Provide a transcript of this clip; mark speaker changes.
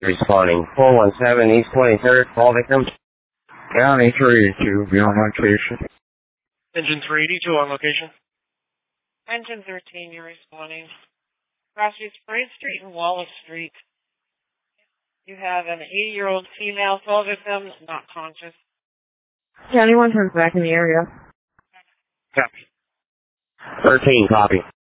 Speaker 1: Responding 417 East 23rd, call victim.
Speaker 2: County 382, be on location.
Speaker 3: Engine 382 on location.
Speaker 4: Engine 13, you're responding. Crossview Spring Street and Wallace Street. You have an 80-year-old female call victim, not conscious.
Speaker 5: County 1 turns back in the area.
Speaker 3: Copy.
Speaker 1: 13, copy.